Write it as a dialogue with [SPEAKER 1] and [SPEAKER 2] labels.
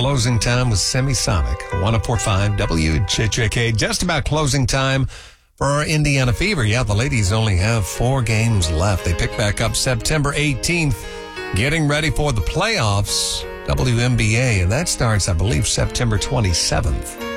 [SPEAKER 1] closing time with Semisonic. 104.5 WJJK. Just about closing time for our Indiana Fever. Yeah, the ladies only have 4 games left. They pick back up September 18th, getting ready for the playoffs, WNBA, and that starts, I believe, September 27th.